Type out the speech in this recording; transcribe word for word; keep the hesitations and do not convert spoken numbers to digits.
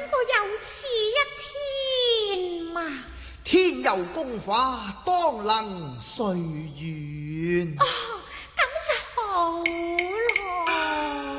過有此一天嘛？ 天有功法，當能隨緣。 啊